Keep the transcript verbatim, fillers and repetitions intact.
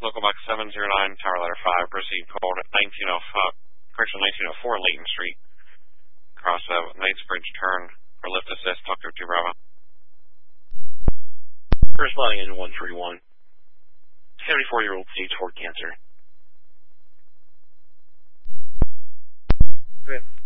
local box seven zero nine, tower letter five, proceed code nineteen oh five, correction nineteen oh four Layton Street, across uh, Knightsbridge turn for lift assist, talk to two Bravo. Responding in one three one, seventy-four-year-old stage four cancer. Okay.